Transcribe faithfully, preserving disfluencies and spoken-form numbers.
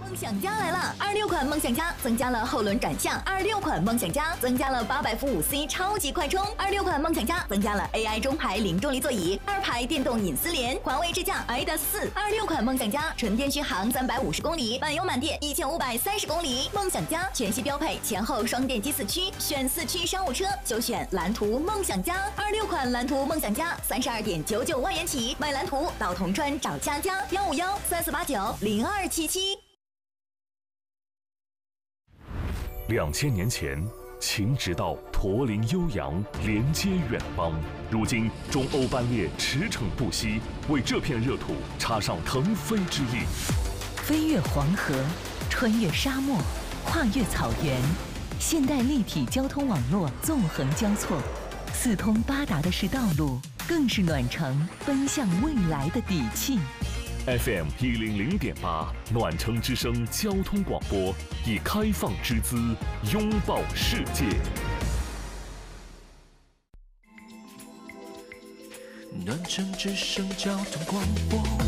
梦想家来了！二六款梦想家增加了后轮转向，二六款梦想家增加了八百伏五 C 超级快充，二六款梦想家增加了 A I 中排零重力座椅，二排电动隐私帘，环卫支架 I D A 四。二六款梦想家纯电续航三百五十公里，满油满电一千五百三十公里。梦想家全系标配前后双电机四驱，选四驱商务车就选蓝图梦想家。二六款蓝图梦想家三十二点九九万元起，买蓝图到铜川找佳佳，幺五幺三四八九零二七七。 两千年前，秦直道驼铃悠扬，连接远方。如今，中欧班列驰骋不息，为这片热土插上腾飞之翼。 飞越黄河，穿越沙漠，跨越草原，现代立体交通网络纵横交错，四通八达的是道路，更是暖城奔向未来的底气。 F M 一零零点八，暖城之声交通广播，以开放之姿拥抱世界。 暖城之声交通广播。